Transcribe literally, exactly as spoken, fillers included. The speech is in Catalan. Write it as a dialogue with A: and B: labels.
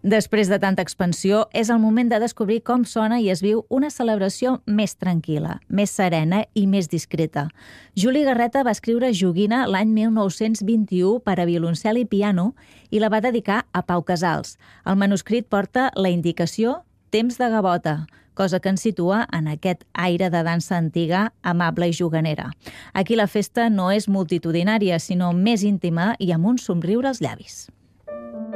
A: Després de tanta expansió, és el moment de descobrir com sona i es viu una celebració més tranquil·la, més serena i més discreta. Juli Garreta va escriure Joguina l'any mil nou-cents vint-i-u per a violoncel i piano i la va dedicar a Pau Casals. El manuscrit porta la indicació Temps de gavota, cosa que ens situa en aquest aire de dansa antiga, amable i juganera. Aquí la festa no és multitudinària, sinó més íntima i amb un somriure als llavis.